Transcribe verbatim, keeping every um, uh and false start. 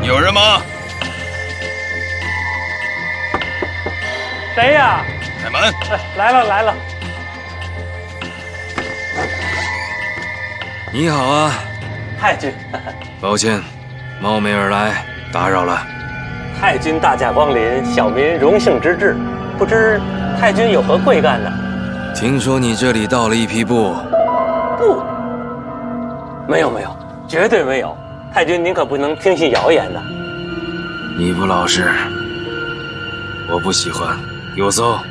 有人吗？ 谁呀？ 开门！ 哎，来了来了。 你好啊， 太君。 抱歉，冒昧而来，打扰了。 太君大驾光临，小民荣幸之至。不知太君有何贵干呢？ 听说你这里到了一批布。 布？没有没有，绝对没有。太君您可不能听信谣言呐。 你不老实，我不喜欢。给我搜。